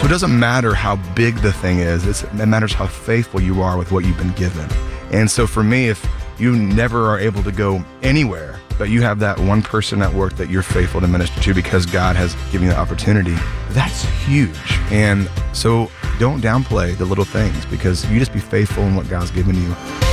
So it doesn't matter how big the thing is. It matters how faithful you are with what you've been given. And so for me, if you never are able to go anywhere, but you have that one person at work that you're faithful to minister to because God has given you the opportunity, that's huge. And so don't downplay the little things, because you just be faithful in what God's given you.